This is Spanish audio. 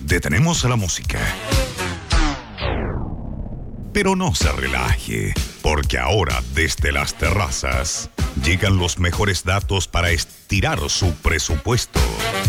detenemos la música. Pero no se relaje, porque ahora desde las terrazas llegan los mejores datos para estirar su presupuesto.